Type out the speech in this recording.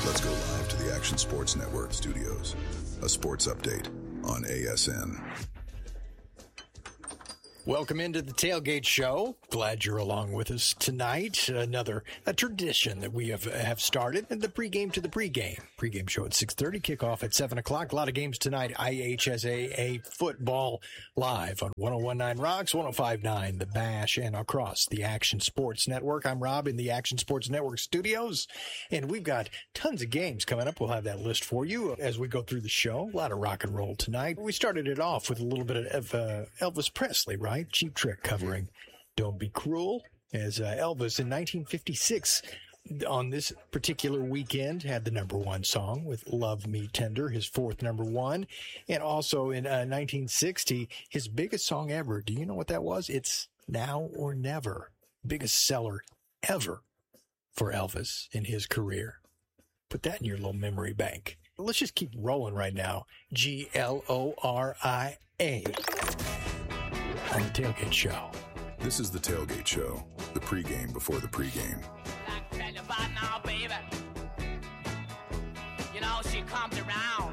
Let's go live to the Action Sports Network studios. A sports update on ASN. Welcome into the Tailgate Show. Glad you're along with us tonight. A tradition that we have started. The pregame to the pregame. Pregame show at 6:30, kickoff at 7 o'clock. A lot of games tonight. IHSAA football live on 101.9 Rocks, 105.9 The Bash, and across the Action Sports Network. I'm Rob in the Action Sports Network studios, and we've got tons of games coming up. We'll have that list for you as we go through the show. A lot of rock and roll tonight. We started it off with a little bit of Elvis Presley, right? Cheap Trick covering Don't Be Cruel, as Elvis in 1956 on this particular weekend had the number one song with Love Me Tender, his fourth number one. And also in 1960, his biggest song ever. Do you know what that was? It's Now or Never. Biggest seller ever for Elvis in his career. Put that in your little memory bank. Let's just keep rolling right now. GLORIA. On the Tailgate Show. This is the Tailgate Show, the pregame before the pregame. Like tell you about now, baby. You know, she comes around